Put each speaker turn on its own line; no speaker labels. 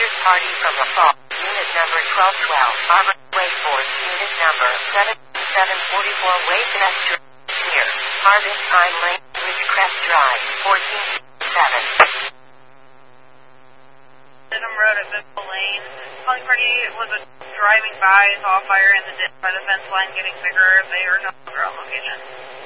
Harvest Party from the Fall, Unit Number 1212, Arbor Way Force, Unit Number 7744, Way Crest Near Harvest Pine Lane, Ridgecrest Drive, 14-7.
Denham Road at Biffle Lane. Calling party was driving by, saw a fire in the ditch by the fence line getting bigger. They are no longer on location.